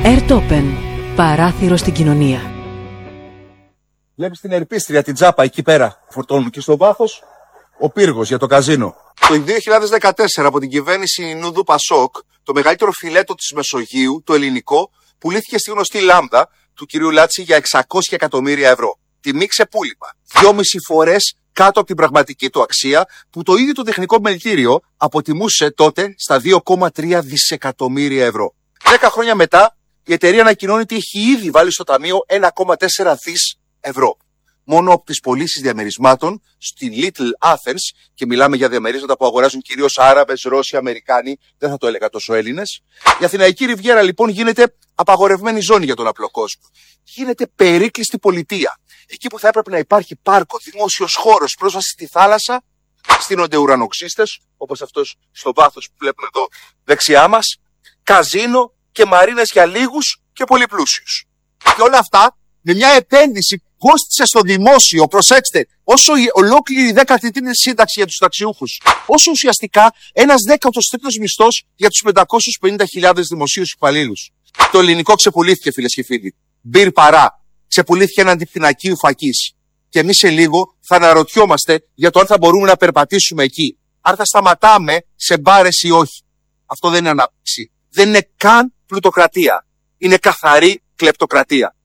Airtopen. Παράθυρο στην κοινωνία. Βλέπεις την ερπίστρια, την τζάπα εκεί πέρα. Φορτώνουν και στο βάθος ο πύργος για το καζίνο. Το 2014 από την κυβέρνηση Νούδου Πασόκ, το μεγαλύτερο φιλέτο της Μεσογείου, το ελληνικό, πουλήθηκε στη γνωστή Λάμδα του κυρίου Λάτση για 600 εκατομμύρια ευρώ. Τιμή ξεπούλημα. 2,5 φορές κάτω από την πραγματική του αξία, που το ίδιο το τεχνικό μελτήριο αποτιμούσε τότε στα 2,3 δισεκατομμύρια ευρώ. 10 χρόνια μετά, η εταιρεία ανακοινώνει ότι έχει ήδη βάλει στο ταμείο 1,4 δις ευρώ. Μόνο από τις πωλήσεις διαμερισμάτων στη Little Athens, και μιλάμε για διαμερίσματα που αγοράζουν κυρίως Άραβες, Ρώσοι, Αμερικάνοι, δεν θα το έλεγα τόσο Έλληνες. Η Αθηναϊκή Ριβιέρα λοιπόν γίνεται απαγορευμένη ζώνη για τον απλό κόσμο. Γίνεται περίκλειστη πολιτεία. Εκεί που θα έπρεπε να υπάρχει πάρκο, δημόσιος χώρος, πρόσβαση στη θάλασσα, στείνονται ουρανοξύστες, όπως αυτός στο βάθος που βλέπουμε εδώ δεξιά μας, καζίνο και μαρίνες για λίγους και πολύ πλούσιους. Και όλα αυτά με μια επένδυση που κόστισε στο δημόσιο, προσέξτε, όσο η ολόκληρη 13η σύνταξη για τους ταξιούχους, όσο ουσιαστικά ένας 13ος μισθός για τους 550.000 δημοσίους υπαλλήλους. Το ελληνικό ξεπουλήθηκε, φίλες και φίλοι. Μπυρ παρά. Ξεπουλήθηκε έναντι πινακίου φακής. Και εμείς σε λίγο θα αναρωτιόμαστε για το αν θα μπορούμε να περπατήσουμε εκεί. Αν θα σταματάμε σε μπάρες ή όχι. Αυτό δεν είναι ανάπτυξη. Δεν είναι καν πλουτοκρατία. Είναι καθαρή κλεπτοκρατία.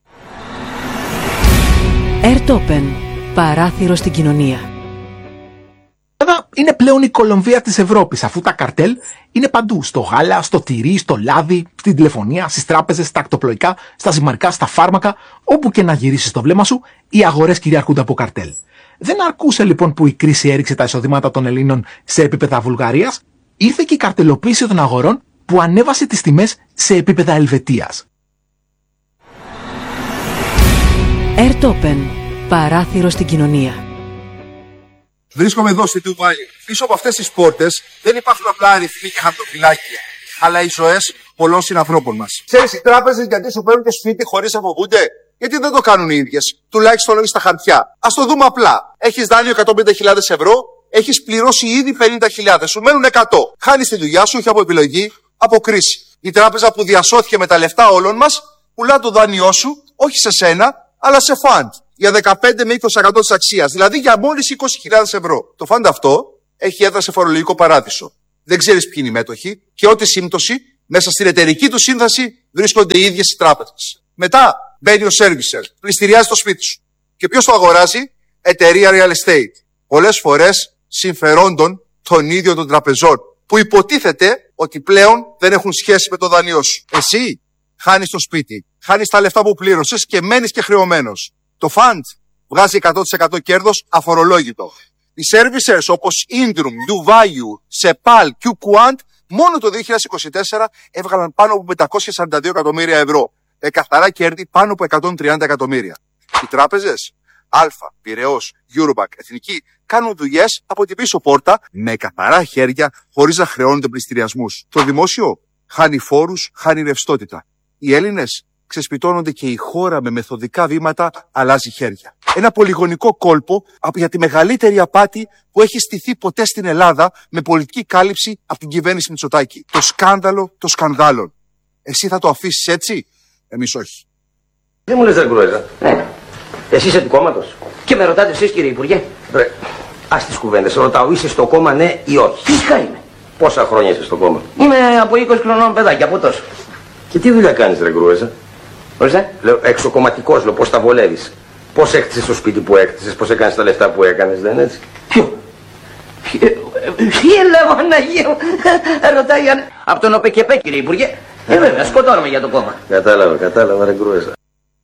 Airtopen. Παράθυρο στην κοινωνία. Βέβαια, είναι πλέον η Κολομβία της Ευρώπης, αφού τα καρτέλ είναι παντού. Στο γάλα, στο τυρί, στο λάδι, στην τηλεφωνία, στις τράπεζες, στα ακτοπλοϊκά, στα ζυμαρικά, στα φάρμακα. Όπου και να γυρίσεις το βλέμμα σου, οι αγορές κυριαρχούνται από καρτέλ. Δεν αρκούσε λοιπόν που η κρίση έριξε τα εισοδήματα των Ελλήνων σε επίπεδα Βουλγαρίας, ήρθε και η καρτελοποίηση των αγορών που ανέβασε τις τιμές σε επίπεδα Ελβετίας. Airtopen. Παράθυρο στην κοινωνία. Βρίσκομαι εδώ στη Ντουμπάι. Πίσω από αυτές τις πόρτες δεν υπάρχουν απλά αριθμοί και χαρτοφυλάκια, αλλά οι ζωές πολλών συνανθρώπων μας. Ξέρεις, οι τράπεζες γιατί σου παίρνουν και σπίτι χωρίς να φοβούνται? Γιατί δεν το κάνουν οι ίδιες, τουλάχιστον όχι στα χαρτιά. Ας το δούμε απλά. Έχεις δάνειο 150.000 ευρώ, έχεις πληρώσει ήδη 50.000, σου μένουν 100. Χάνεις τη δουλειά σου, όχι από επιλογή, από κρίση. Η τράπεζα που διασώθηκε με τα λεφτά όλων μας πουλά το δάνειό σου, όχι σε σένα, αλλά σε φαντ. Για 15 με 20% της αξίας, δηλαδή για μόλις 20.000 ευρώ. Το φαντ αυτό έχει έδρα σε φορολογικό παράδεισο. Δεν ξέρεις ποιοι είναι οι μέτοχοι και ό,τι σύμπτωση μέσα στην εταιρική του σύνθεση βρίσκονται οι ίδιες οι τράπεζες. Μετά μπαίνει ο servicer, πληστηριάζει το σπίτι σου. Και ποιος το αγοράζει? Εταιρεία real estate. Πολλές φορές συμφερόντων των ίδιων των τραπεζών, που υποτίθεται ότι πλέον δεν έχουν σχέση με το δάνειό σου. Εσύ χάνεις το σπίτι, χάνεις τα λεφτά που πλήρωσες και μένεις και χρεωμένος. Το fund βγάζει 100% κέρδος αφορολόγητο. Οι servicers όπως Indrum, DoValue, Sepal, QQuant μόνο το 2024 έβγαλαν πάνω από 542 εκατομμύρια ευρώ. Καθαρά κέρδη πάνω από 130 εκατομμύρια. Οι τράπεζες Αλφα, Πειραιώς, Eurobank, Εθνική κάνουν δουλειές από την πίσω πόρτα με καθαρά χέρια χωρίς να χρεώνονται πληστηριασμούς. Το δημόσιο χάνει φόρους, χάνει ρευστότητα. Οι Έλληνες ξεσπιτώνονται και η χώρα με μεθοδικά βήματα αλλάζει χέρια. Ένα πολυγωνικό κόλπο για τη μεγαλύτερη απάτη που έχει στηθεί ποτέ στην Ελλάδα με πολιτική κάλυψη από την κυβέρνηση Μητσοτάκη. Το σκάνδαλο των σκανδάλων. Εσύ θα το αφήσεις έτσι? Εμείς όχι. Δεν μου λες ρε Γκρουέζα. Ναι. Εσύ είσαι του κόμματος. Και με ρωτάτε εσείς κύριε Υπουργέ. Ρε, ας τις κουβέντες. Ρωτάω, είσαι στο κόμμα ναι ή όχι? Φυσικά είμαι. Πόσα χρόνια είσαι στο κόμμα? Είμαι από 20 χρονών παιδάκι, από τόσο. Και τι δουλειά κάνεις ρε Γκρουέζα? Ορίστε. Λέω εξοκομματικός, λέω, πώς τα βολεύεις. Πώς έκτισες το σπίτι που έκτισες, πώς έκανες τα λεφτά που έκανες, δεν είναι έτσι? Ποιο? Λέω Αναγία μου. Ρωτάει από τον ΟΠΕΚΕΠΕ κύριε Υπουργέ. Βέβαια, σκοτώνομαι για το κόμμα. Κατάλαβα ρε Γκρουέζα.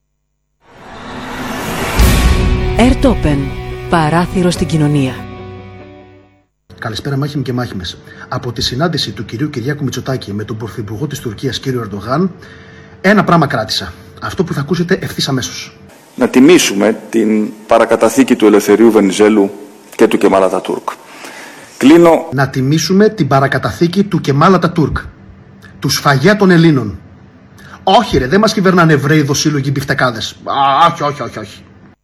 Airtopen. Παράθυρο στην κοινωνία. Καλησπέρα μάχημοι και μάχημες. Από τη συνάντηση του κυρίου Κυριάκου Μητσοτάκη με τον πρωθυπουργό της Τουρκίας κύριο Ερντογάν, ένα πράγμα κράτησα. Αυτό που θα ακούσετε ευθύς αμέσως. Να τιμήσουμε την παρακαταθήκη του Ελευθερίου Βενιζέλου και του Κεμάλ Ατατούρκ. Κλείνω. Να τιμήσουμε την παρακαταθήκη του Κεμάλ Ατατούρκ. Του σφαγιά των Ελλήνων. Όχι ρε, δεν μας κυβερνάνε Εβραίοι δοσύλλογοι μπιφτεκάδες. Όχι.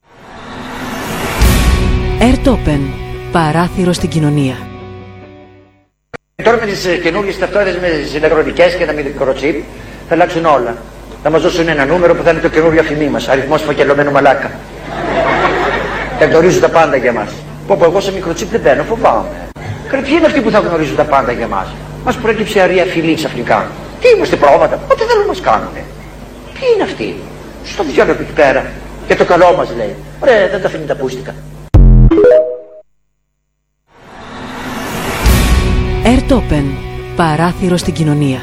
Airtopen. Παράθυρο στην κοινωνία. Τώρα με τις καινούργιες ταυτότητες με τις ηλεκτρονικές και τα μικροτσίπ Θα αλλάξουν όλα. Θα μας δώσουν ένα νούμερο που θα είναι το καινούριο αφημί μας. Αριθμός φακελωμένου μαλάκα. Θα γνωρίζουν τα πάντα για μας. Πω εγώ σε μικροτσίπ δεν μπαίνω, φοβάμαι. Ποιοι είναι αυτοί που θα γνωρίζουν τα πάντα για μας? Μας προέκυψε αρία φυλή ξαφνικά. Τι είμαστε πρόβατα, ό,τι θέλουν να μας κάνουνε. Ποιοι είναι αυτοί? Στο διάλογο εκεί πέρα. Για το καλό μας λέει. Ωραία, δεν τα αφήνει τα πούστικα. Ερτόπεν. Παράθυρο στην κοινωνία.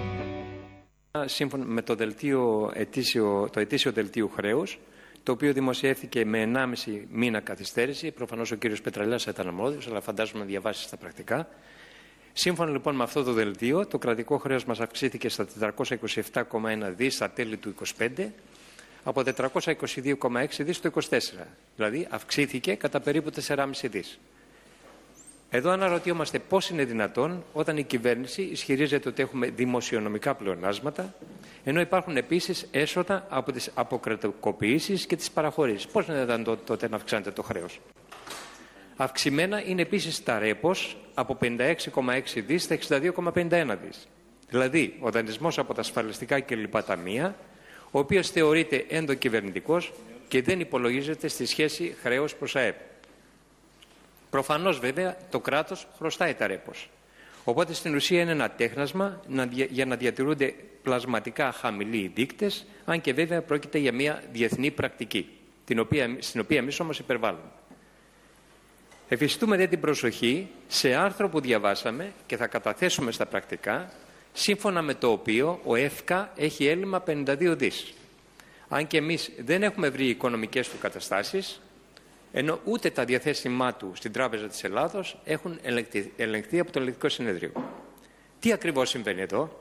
Σύμφωνα με το ετήσιο δελτίο χρέους, το οποίο δημοσιεύθηκε με 1,5 μήνα καθυστέρηση. Προφανώς ο κύριος Πετραλιάς ήταν αρμόδιος, αλλά φαντάζομαι να διαβάσει στα πρακτικά. Σύμφωνα λοιπόν με αυτό το δελτίο, το κρατικό χρέος μας αυξήθηκε στα 427,1 δις στα τέλη του 2025, από 422,6 δις το 2024. Δηλαδή αυξήθηκε κατά περίπου 4,5 δις. Εδώ αναρωτιόμαστε πώς είναι δυνατόν όταν η κυβέρνηση ισχυρίζεται ότι έχουμε δημοσιονομικά πλεονάσματα, ενώ υπάρχουν επίσης έσοδα από τις αποκρατικοποιήσεις και τις παραχωρήσεις. Πώς είναι δυνατόν τότε να αυξάνεται το χρέος? Αυξημένα είναι επίσης τα ρέπος από 56,6 δις στα 62,51 δις. Δηλαδή ο δανεισμός από τα ασφαλιστικά και λοιπά ταμεία, ο οποίος θεωρείται ενδοκυβερνητικός και δεν υπολογίζεται στη σχέση χρέος προς ΑΕΠ. Προφανώς βέβαια το κράτος χρωστάει τα ρέπος. Οπότε στην ουσία είναι ένα τέχνασμα για να διατηρούνται πλασματικά χαμηλοί οι δείκτες, αν και βέβαια πρόκειται για μια διεθνή πρακτική, στην οποία εμείς όμως υπερβάλλουμε. Εφιστούμε δε την προσοχή σε άρθρο που διαβάσαμε και θα καταθέσουμε στα πρακτικά, σύμφωνα με το οποίο ο ΕΦΚΑ έχει έλλειμμα 52 δις. Αν και εμείς δεν έχουμε βρει οικονομικές του καταστάσεις, ενώ ούτε τα διαθέσιμά του στην Τράπεζα της Ελλάδος έχουν ελεγχθεί από το Ελεγκτικό Συνέδριο. Τι ακριβώς συμβαίνει εδώ?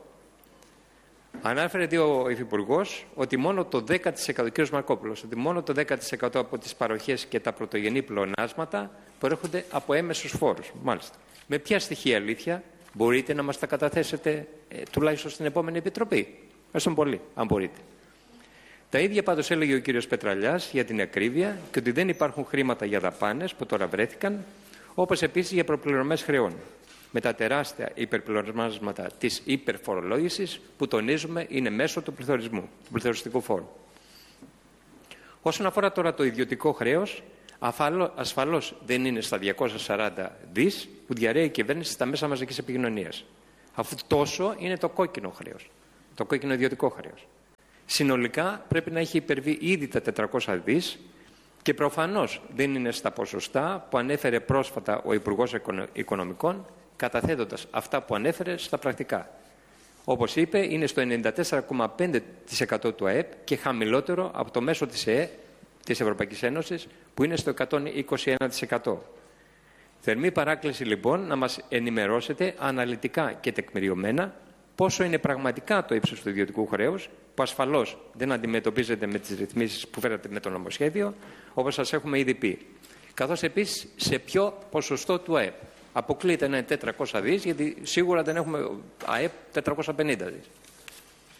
Ανάφερε ο Υφυπουργός ότι μόνο το 10%, ο κ. Μαρκόπουλος, ότι μόνο το 10% από τις παροχές και τα πρωτογενή πλεονάσματα προέρχονται από έμεσους φόρους. Μάλιστα. Με ποια στοιχεία αλήθεια μπορείτε να μας τα καταθέσετε τουλάχιστον στην επόμενη Επιτροπή? Ευχαριστώ πολύ, αν μπορείτε. Τα ίδια πάντως έλεγε ο κύριος Πετραλιάς για την ακρίβεια και ότι δεν υπάρχουν χρήματα για δαπάνες που τώρα βρέθηκαν, όπως επίσης για προπληρωμές χρεών, με τα τεράστια υπερπληρώσματα της υπερφορολόγησης που τονίζουμε είναι μέσω του πληθωρισμού, του πληθωριστικού φόρου. Όσον αφορά τώρα το ιδιωτικό χρέος, ασφαλώς δεν είναι στα 240 δις που διαρρέει η κυβέρνηση στα μέσα μαζικής επικοινωνίας. Αφού τόσο είναι το κόκκινο χρέος, το κόκκινο ιδιωτικό χρέος. Συνολικά πρέπει να έχει υπερβεί ήδη τα 400 δις και προφανώς δεν είναι στα ποσοστά που ανέφερε πρόσφατα ο Υπουργός Οικονομικών, καταθέτοντας αυτά που ανέφερε στα πρακτικά. Όπως είπε, είναι στο 94,5% του ΑΕΠ και χαμηλότερο από το μέσο της ΕΕ, της Ευρωπαϊκής Ένωσης, που είναι στο 121%. Θερμή παράκληση λοιπόν να μας ενημερώσετε αναλυτικά και τεκμηριωμένα πόσο είναι πραγματικά το ύψος του ιδιωτικού χρέους, που ασφαλώς δεν αντιμετωπίζεται με τις ρυθμίσεις που φέρατε με το νομοσχέδιο, όπως σας έχουμε ήδη πει. Καθώς επίσης σε ποιο ποσοστό του ΑΕΠ. Αποκλείται να είναι 400 δις, γιατί σίγουρα δεν έχουμε ΑΕΠ 450 δις.